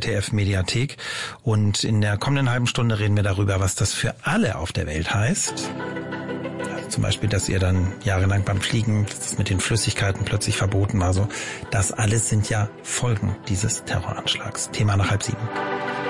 ZDF-Mediathek. Und in der kommenden halben Stunde reden wir darüber, was das für alle auf der Welt heißt. Also zum Beispiel, dass ihr dann jahrelang beim Fliegen, dass es mit den Flüssigkeiten plötzlich verboten war. So, das alles sind ja Folgen dieses Terroranschlags. Thema nach 6:30.